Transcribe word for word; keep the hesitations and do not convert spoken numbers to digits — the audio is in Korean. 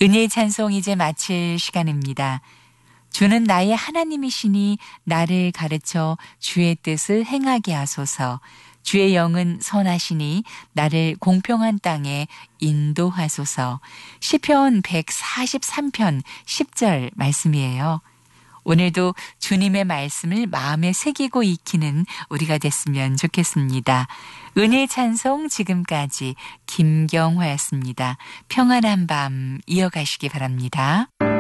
은혜의 찬송 이제 마칠 시간입니다. 주는 나의 하나님이시니 나를 가르쳐 주의 뜻을 행하게 하소서. 주의 영은 선하시니 나를 공평한 땅에 인도하소서. 시편 백사십삼 편 십 절 말씀이에요. 오늘도 주님의 말씀을 마음에 새기고 익히는 우리가 됐으면 좋겠습니다. 은혜의 찬송 지금까지 김경화였습니다. 평안한 밤 이어가시기 바랍니다.